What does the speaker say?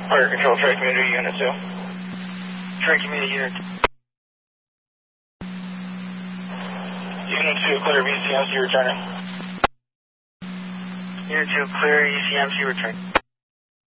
Fire Control, Tri Community Unit 2. Tri Community Unit. Unit 2, clear VCMC returning. Unit 2, clear ECMC return.